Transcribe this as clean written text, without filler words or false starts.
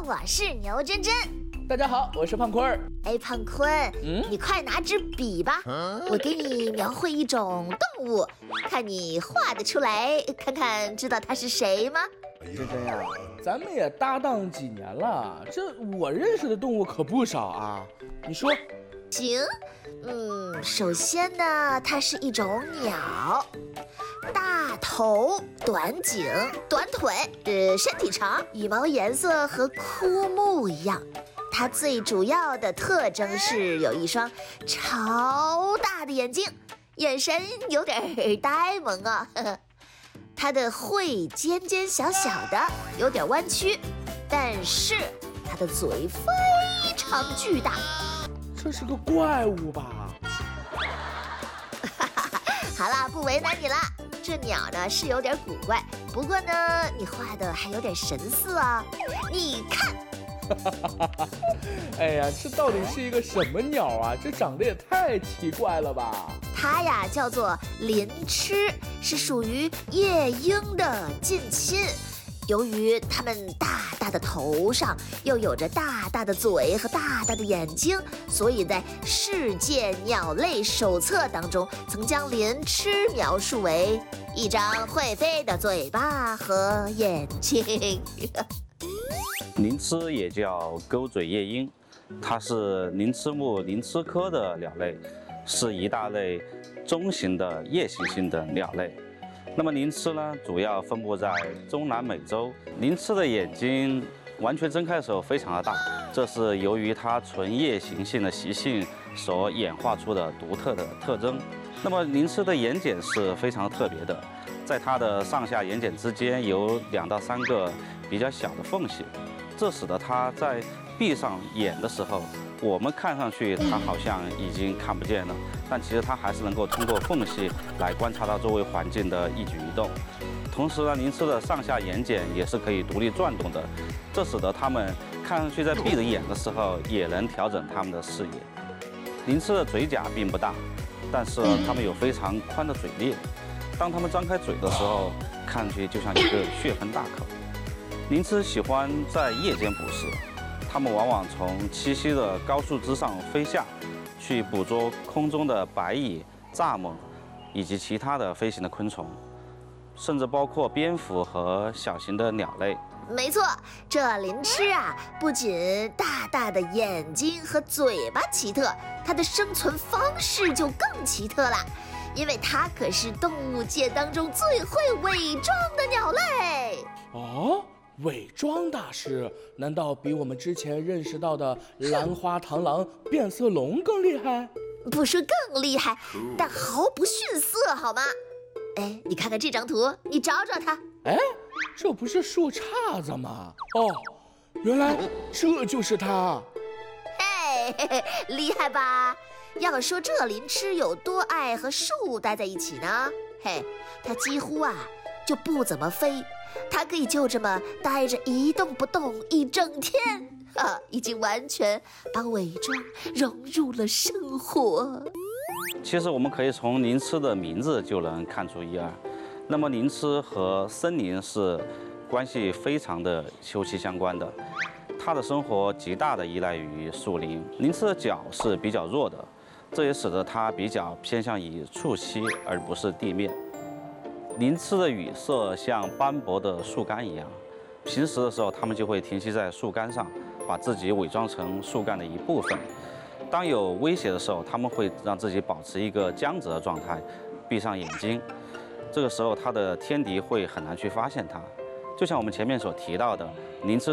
我是牛真真。 大家好，我是胖坤儿。 哎，胖坤，你快拿支笔吧，我给你描绘一种动物，看你画得出来，看看知道它是谁吗？ 真真呀，咱们也搭档几年了，这我认识的动物可不少啊。你说？ 行，首先呢，它是一种鸟，大头、短颈、短腿，身体长，羽毛颜色和枯木一样。它最主要的特征是有一双超大的眼睛，眼神有点呆萌啊。它的喙尖尖小小的，有点弯曲，但是它的嘴非常巨大。 这是个怪物吧？ 好啦，不为难你了。这鸟呢是有点古怪，不过呢你画的还有点神似啊。你看， 哎呀，这到底是一个什么鸟啊？这长得也太奇怪了吧！ 它呀叫做林鸱，是属于夜莺的近亲。由于它们大大的头上又有着大大的嘴和大大的眼睛，所以在《世界鸟类手册》当中，曾将林鸱描述为一张会飞的嘴巴和眼睛。 林鸱也叫钩嘴夜莺，它是鳞翅目鳞鸱科的鸟类，是一大类中型的夜行性的鸟类。那么林鸱呢，主要分布在中南美洲。林鸱的眼睛完全睁开的时候非常的大，这是由于它纯夜行性的习性所演化出的独特的特征。那么林鸱的眼睑是非常特别的，在它的上下眼睑之间有2到3个比较小的缝隙，这使得它在闭上眼的时候，我们看上去它好像已经看不见了，但其实它还是能够通过缝隙来观察到周围环境的一举一动。同时呢，林鸱的上下眼睑也是可以独立转动的，这使得它们看上去在闭着眼的时候也能调整它们的视野。林鸱的嘴甲并不大，但是它们有非常宽的嘴裂，当它们张开嘴的时候，看上去就像一个血盆大口。林鸱喜欢在夜间捕食，它们往往从栖息的高树枝上飞下，去捕捉空中的白蚁、蚱蜢以及其他的飞行的昆虫，甚至包括蝙蝠和小型的鸟类。 没错，这林鸱啊，不仅大大的眼睛和嘴巴奇特，它的生存方式就更奇特了，因为它可是动物界当中最会伪装的鸟类。 哦，伪装大师难道比我们之前认识到的兰花螳螂、变色龙更厉害？ 不说更厉害，但毫不逊色，好吗？哎，你看看这张图，你找找它。 哎，这不是树杈子吗？哦，原来这就是它。 嘿，厉害吧？要说这林鸱有多爱和树待在一起呢？嘿，它几乎就不怎么飞，它可以就这么待着一动不动一整天，已经完全把伪装融入了生活。 其实我们可以从林鸱的名字就能看出一二。那么林鸱和森林是关系非常的休戚相关的，它的生活极大的依赖于树林。林鸱的脚是比较弱的，这也使得它比较偏向于触栖而不是地面。林鸱的羽色像斑驳的树干一样，平时的时候它们就会停息在树干上，把自己伪装成树干的一部分。当有威胁的时候，它们会让自己保持一个僵直的状态，闭上眼睛。这个时候，它的天敌会很难去发现它。就像我们前面所提到的，林鸱